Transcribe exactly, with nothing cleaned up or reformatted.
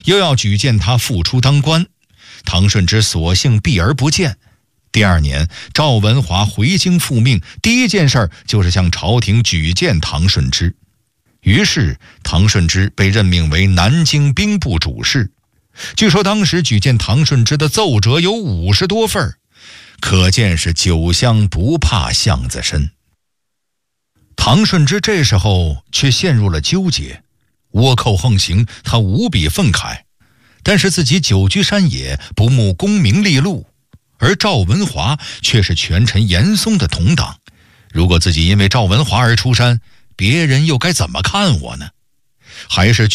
又要举荐他复出当官，唐顺之索性避而不见。第二年，赵文华回京复命，第一件事就是向朝廷举荐唐顺之。于是唐顺之被任命为南京兵部主事。据说当时举荐唐顺之的奏折有五十多份，可见是酒香不怕巷子深。唐顺之这时候却陷入了纠结，倭寇横行，他无比愤慨，但是自己久居山野，不慕功名利禄，而赵文华却是权臣严嵩的同党，如果自己因为赵文华而出山，别人又该怎么看我呢？还是